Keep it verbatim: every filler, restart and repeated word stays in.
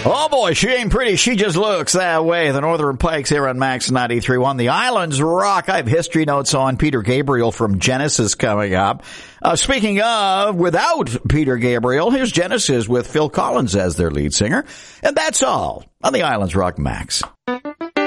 Oh boy, she ain't pretty. She just looks that way. The Northern Pikes here on Max ninety-three point one. The Islands rock. I have history notes on Peter Gabriel from Genesis coming up. Uh, speaking of, without Peter Gabriel, here's Genesis with Phil Collins as their lead singer. And that's all on the Islands Rock Max.